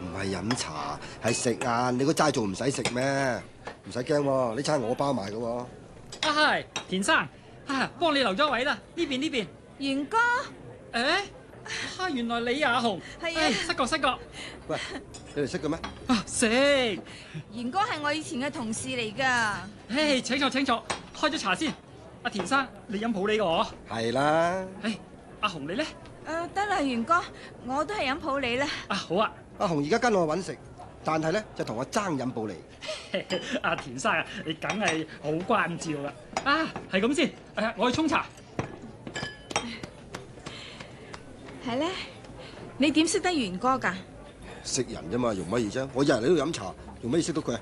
唔係飲茶，係食晏。你個齋做唔使食咩？唔使驚喎，呢餐我包埋㗎喎。 啊係，田生，幫你留咗位啦，呢邊。 元哥， 原來你阿紅， 係啊失覺。 喂，你哋識嘅咩？ 食， 元哥係我以前嘅同事嚟㗎。 請坐，開咗茶先。阿田生，你飲普洱㗎我？ 係啦。 阿紅你咧？ 得啦，元哥，我都係飲普洱啦。 好啊。 阿紅而家跟我揾食，但係咧就同我爭飲布嚟。 阿田生啊，你梗係好關照啦。係咁先，我去沖茶。 係咧，你點識得元哥㗎？ 識人啫嘛，容乜易啫？我日日喺度飲茶，容乜易識到佢啊？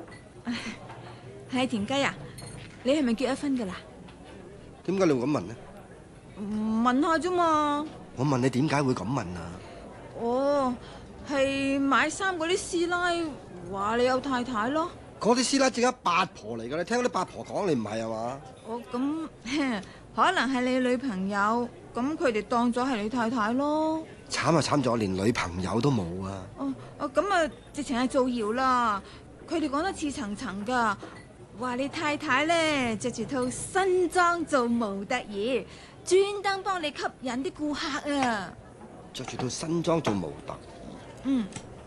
係田雞啊，你係咪結咗婚㗎啦？ 點解你會咁問呢？ 問下啫嘛。 我問你點解會咁問啊？ 哦，係買衫嗰啲師奶話你有太太咯。 嗰啲師奶正係八婆嚟㗎，你聽嗰啲八婆講，你唔係啊嘛？ 咁可能係你女朋友，咁佢哋當咗係你太太咯。 慘啊慘咗，連女朋友都冇啊！ 咁啊，直情係造謠啦！佢哋講得似層層㗎，話你太太咧着住套新裝做模特兒，專登幫你吸引啲顧客啊！ 着住套新裝做模特。 嗯。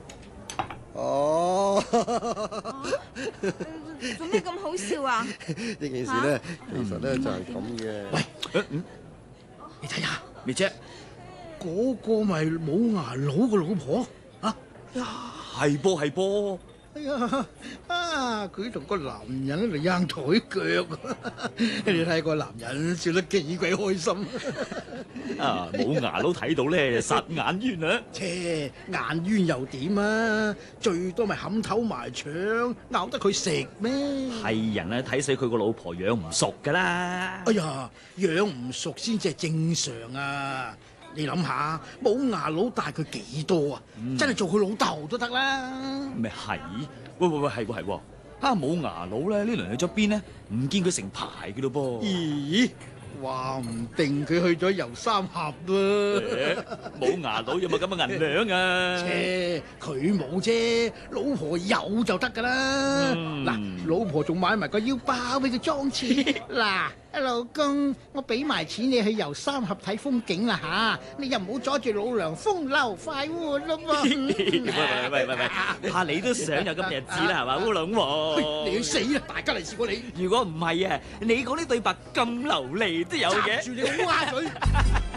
哦。 做咩咁好笑啊？ 呢件事咧，其實咧就係咁嘅。 喂，你睇下，美姐，嗰個咪冇牙佬個老婆啊？ 係噃。 哎呀，佢同個男人喺度掗台腳，你睇個男人笑得幾鬼開心。 冇牙佬睇到咧，實眼冤啊！ 切，眼冤又點啊？最多咪冚頭埋牆，咬得佢食咩？ 係人啊，睇死佢個老婆養唔熟噶啦。 哎呀，養唔熟先至係正常啊！你諗下，冇牙佬大佢幾多啊？真係做佢老豆都得啦。 咪係？喂，係喎。冇牙佬咧，呢輪去咗邊呢？唔見佢成排嘅咯噃。 咦？話唔定佢去咗遊三峽喎。 冇牙佬有冇咁嘅銀兩啊？ 切，佢冇啫，老婆有就得噶啦。嗱，老婆仲買埋個腰包俾佢裝錢。嗱，老公，我俾埋錢你去遊三峽睇風景啦吓，你又唔好阻住老娘風流快活咯噃。 喂，怕你都想有咁日子啦係嘛，烏龍王。 你去死啦！大家嚟試過你。 如果唔係啊，你講啲對白咁流利都有嘅。 揸住你個烏鴉嘴！